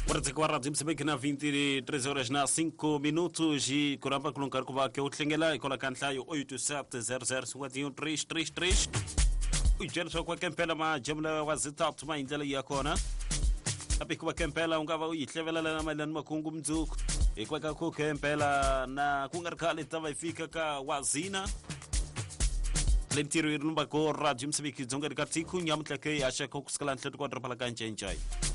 Kwa radio Msebeki na 23 horas na 5 minutos e kuramba kulungar kuba ke utlengela ikola kanhlayo 8700513333 ujerso kwa kempela ma jemla wazitatu ma indlela yakona apikuba kempela ungava uyihlevela na malani makungu mzuku ikweka ku kempela na kungarikale tava ifika ka wazina lentiro irumba ko radio Msebeki zonga dikatiku nyamtlake asha ko kuskala ntleto kwa drapala kanjenjai